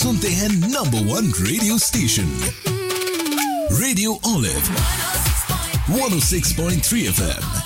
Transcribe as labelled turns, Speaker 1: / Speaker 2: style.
Speaker 1: सुनते हैं number 1 radio station radio olive 106.3 FM।